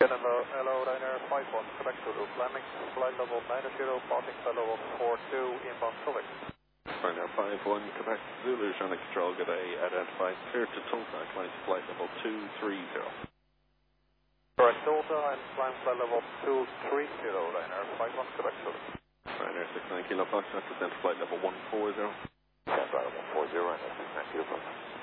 Hello, Ryanair 51, Quebec Zulu, landing, flight level 90, parking flight level 42, inbound traffic. Ryanair 51, Quebec Zulu, traffic control, good day, identified, clear to Tulsa, climb flight level 230. Correct, Tulsa, and climb flight level 230, Ryanair 51, Quebec Zulu. Ryanair 69 Kilo Fox, descent flight level 140. Stand by 140, Ryanair 69 Kilo Fox.